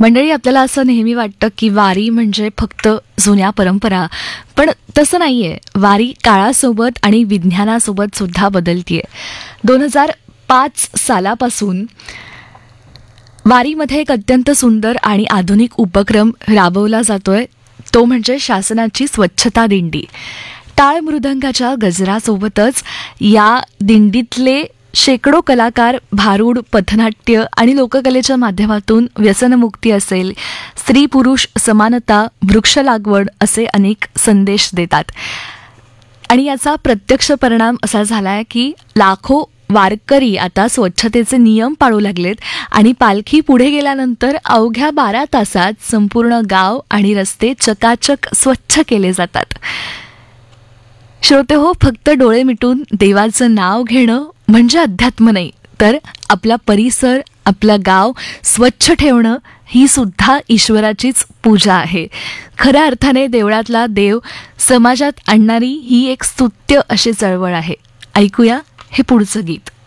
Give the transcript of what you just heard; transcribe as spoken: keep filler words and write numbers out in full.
मंडळी, आपल्याला असं नेहमी वाटतं की वारी म्हणजे फक्त जुन्या परंपरा, पण तसं नाही आहे. वारी काळासोबत आणि विज्ञानासोबत सुद्धा बदलतीये. दोन हजार पाच सालापासून वारीमध्ये एक अत्यंत सुंदर आणि आधुनिक उपक्रम राबवला जातोय, तो म्हणजे शासनाची स्वच्छता दिंडी. टाळ मृदंगाच्या गजरासोबतच या दिंडीतले शेकडो कलाकार भारूड, पथनाट्य आणि लोककलेच्या माध्यमातून व्यसनमुक्ती असेल, स्त्री पुरुष समानता, वृक्ष लागवड असे अनेक संदेश देतात. आणि याचा प्रत्यक्ष परिणाम असा झालाय की लाखो वारकरी आता स्वच्छतेचे नियम पाळू लागलेत आणि पालखी पुढे गेल्यानंतर अवघ्या बारा तासात संपूर्ण गाव आणि रस्ते चकाचक स्वच्छ केले जातात. श्रोते हो, फक्त डोळे मिटून देवाचं नाव घेणं म्हणजे अध्यात्म नाही, तर आपला परिसर, आपलं गाव स्वच्छ ठेवणं ही सुद्धा ईश्वराचीच पूजा आहे. खऱ्या अर्थाने देवळातला देव समाजात आणणारी ही एक स्तुत्य अशी चळवळ आहे. ऐकूया हे पुढचं गीत.